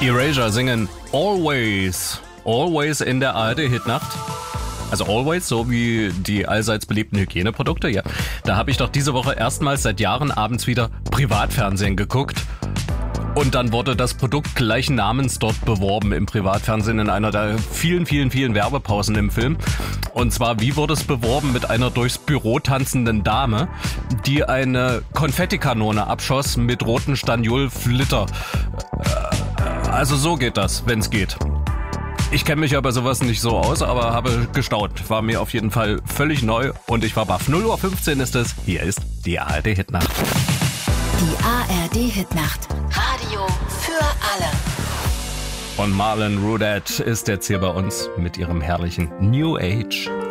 Erasure singen Always. Always in der ARD-Hitnacht. Also Always, so wie die allseits beliebten Hygieneprodukte, ja. Da habe ich doch diese Woche erstmals seit Jahren abends wieder Privatfernsehen geguckt. Und dann wurde das Produkt gleichen Namens dort beworben im Privatfernsehen in einer der vielen Werbepausen im Film. Und zwar, wie wurde es beworben? Mit einer durchs Büro tanzenden Dame, die eine Konfettikanone abschoss mit roten Staniol-Flitter. Also so geht das, wenn's geht. Ich kenne mich ja bei sowas nicht so aus, aber habe gestaunt. War mir auf jeden Fall völlig neu und ich war baff. 0:15 Uhr ist es. Hier ist die ARD-Hitnacht. Die ARD-Hitnacht. Radio für alle. Und Marlon Rudet ist jetzt hier bei uns mit ihrem herrlichen New Age.